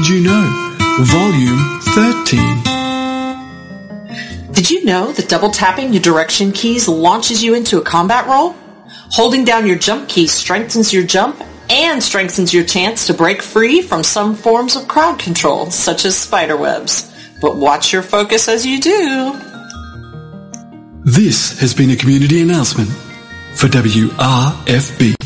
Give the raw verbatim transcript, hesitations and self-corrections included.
Did You Know? Volume thirteen. Did you know that double tapping your direction keys launches you into a combat roll? Holding down your jump key strengthens your jump and strengthens your chance to break free from some forms of crowd control, such as spiderwebs. But watch your focus as you do. This has been a community announcement for W R F B.